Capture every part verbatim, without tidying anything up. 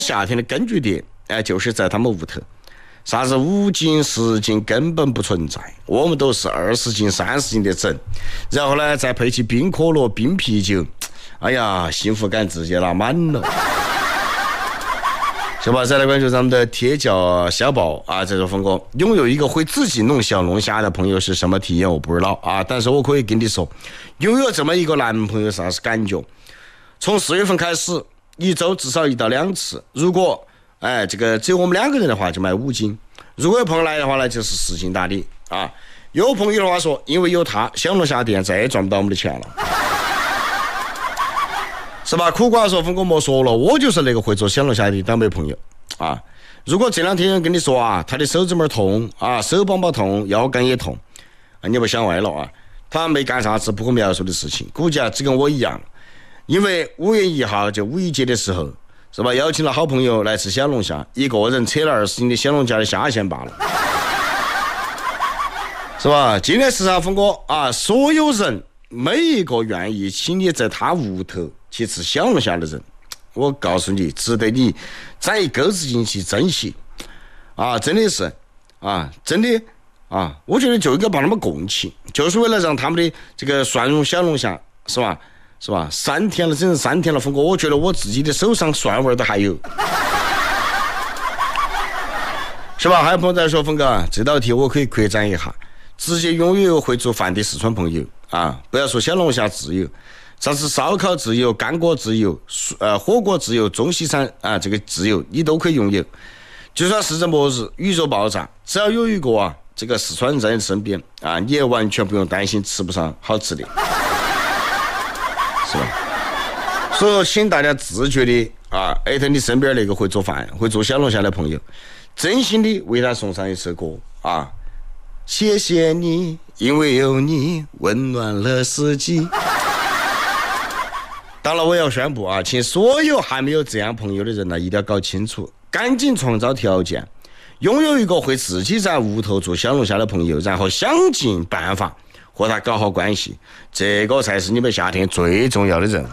夏天的根据地，哎，就是在他们屋头。啥子五斤十斤根本不存在，我们都是二十斤三十斤的整，然后呢再配起冰可乐冰啤酒，哎呀，幸福感直接拉满了。是吧？再来关注咱们的铁脚小宝啊，这说峰哥，拥有一个会自己弄小龙虾的朋友是什么体验？我不知道啊，但是我可以跟你说，拥有这么一个男朋友啥是感觉？从四月份开始，一周至少一到两次。如果哎这个只有我们两个人的话，就买五斤；如果有朋友来的话呢，就是十斤打底啊。有朋友的话说，因为有他，小龙虾店再也赚不到我们的钱了。是吧？苦瓜说峰哥莫说了，我就是那个会做小龙虾的当没朋友啊。如果这两天跟你说啊，他的手指门痛啊，手帮帮痛，腰杆也痛啊，你不想歪了啊？他没干啥子不可描述的事情，估计啊只跟我一样，因为五月一号就五一节的时候，是吧？邀请了好朋友来吃小龙虾，一个人扯了二十斤的小龙虾的虾线罢了，是吧？今天是啥峰哥啊？所有人每一个愿意请你在他屋头去吃小龙虾的人，我告诉你，值得你再一钩子进去珍惜啊！真的是啊，真的啊！我觉得就应该把他们供起，就是为了让他们的这个蒜蓉小龙虾，是吧？是吧？三天了，整整三天了，峰哥，我觉得我自己的手上蒜味都还有，是吧？还有朋友在说，峰哥，这道题我可以扩展一下，直接拥有会做饭的四川朋友啊！不要说小龙虾自由。啥子烧烤自由、干锅自由、呃火锅自由、中西餐啊，这个自由你都可以拥有。就算世界末日、宇宙爆炸，只要有一个啊，这个四川人在你身边啊，你也完全不用担心吃不上好吃的，是吧？所以请大家自觉的啊，艾特你身边那个会做饭、会做小龙虾的朋友，真心的为他送上一首歌啊！谢谢你，因为有你温暖了四季。当然我要宣布啊，请所有还没有这样朋友的人呢，一定要搞清楚，赶紧创造条件，拥有一个会自己在屋头做小龙虾的朋友，然后想尽办法和他搞好关系，这个才是你们夏天最重要的任务，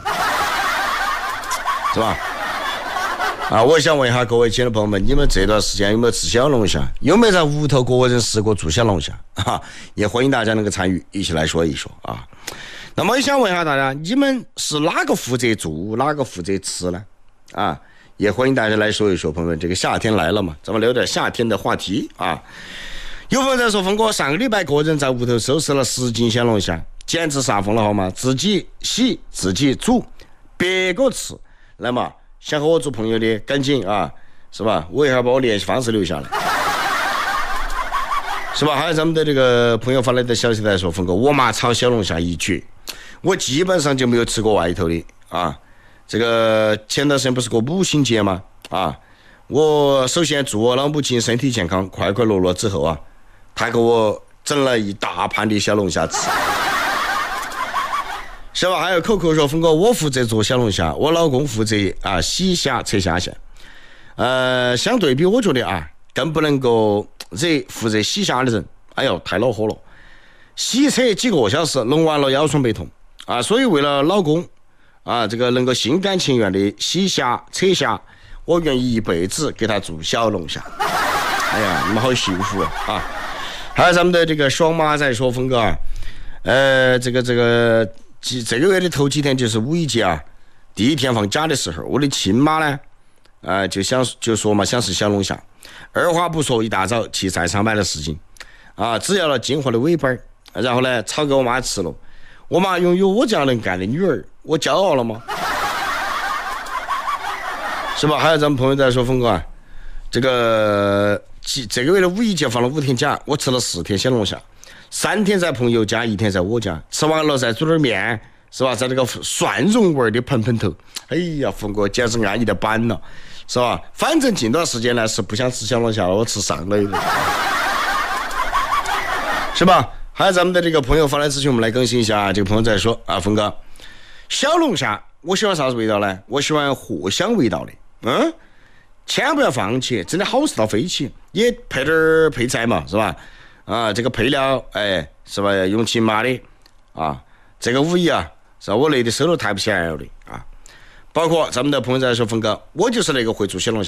是吧？啊，我想问一下各位亲爱的朋友们，你们这段时间有没有吃小龙虾？有没有在屋头个人试过做小龙虾？哈，也欢迎大家能够参与，一起来说一说啊。那么也想问一下大家，你们是哪个负责做，哪个负责吃呢？啊，也欢迎大家来说一说，朋友们，这个夏天来了嘛，咱们聊点夏天的话题啊。有朋友在说，峰哥上个礼拜个人在屋头收拾了十斤小龙虾，简直杀疯了好吗？自己洗自己煮，别个吃。来嘛，想和我做朋友的赶紧啊，是吧？我一下把我联系方式留下来。是吧？还有咱们的这个朋友发来的消息来说，峰哥，我妈炒小龙虾一绝，我基本上就没有吃过外头的啊。这个前段时间不是过母亲节吗？啊，我首先祝我老母亲身体健康，快快乐乐之后啊，她给我整了一大盘的小龙虾吃，是吧？还有口口说，峰哥，我负责做小龙虾，我老公负责啊洗虾扯虾线。呃，相对比，我觉得啊，更不能够惹负责洗虾的人，哎呦，太恼火了！洗车几个小时，弄完了腰酸背痛啊！所以为了老公啊，这个能够心甘情愿的洗虾扯虾，我愿意一辈子给他做小龙虾。哎呀，你们好幸福啊！还有咱们的这个双马仔说，峰哥啊，呃，这个这个这个月的头几天就是五一节啊，第一天放假的时候，我的亲妈呢，啊、呃，就想就说嘛，想吃小龙虾。二话不说，一大早去菜场买了十斤，啊，只要了金华的尾巴，然后呢炒给我妈吃了。我妈拥有我这样能干的女儿，我骄傲了吗？是吧？还有咱们朋友在说，峰哥啊，这个这个月的五一节放了五天假，我吃了四天小龙虾，三天在朋友家，一天在我家，吃完了再煮点面，是吧？在这个蒜蓉味的盆盆头，哎呀，峰哥简直安逸的板了。是吧？反正近段时间呢是不想吃小龙虾了，我吃上了，是吧？还有咱们的这个朋友发来咨询，我们来更新一下。这个朋友在说啊，峰哥，小龙虾我喜欢啥子味道呢？我喜欢藿香味道的，嗯，千万不要放弃，真的好吃到飞起，也配点配菜嘛，是吧？啊，这个配料，哎，是吧？用亲妈的啊，这个五一啊，是吧？我累的收入太不起来了的啊。 包括这么多朋友在说，峰哥，我就是那个会做小龙虾。